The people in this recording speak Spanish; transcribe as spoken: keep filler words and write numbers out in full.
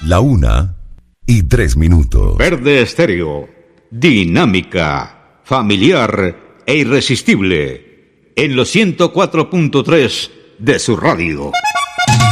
La una y tres minutos. Verde Estéreo, dinámica, familiar e irresistible, en los ciento cuatro punto tres de su radio.